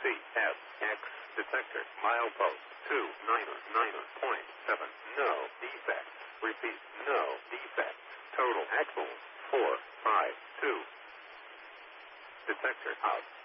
CFX detector. Milepost 299.7. No defect. Repeat, no defect. Total axles 452. Detector out.